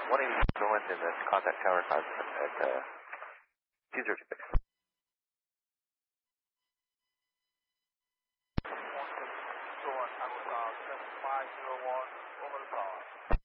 180 North in the contact tower at 206. Going, I was 7501 over the tower.